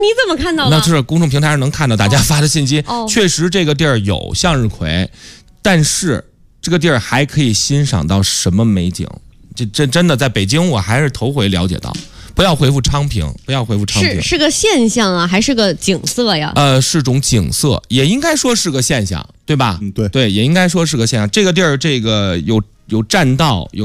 你怎么看到的？ 那是公众平台上能看到大家发的信息，确实这个地儿有向日葵，但是这个地儿还可以欣赏到什么美景？这真的在北京我还是头回了解到。不要回复昌平，不要回复昌平。 是个现象啊，还是个景色呀？ 是种景色，也应该说是个现象，对吧？ 对， 也应该说是个现象。这个地儿，这个有栈道，有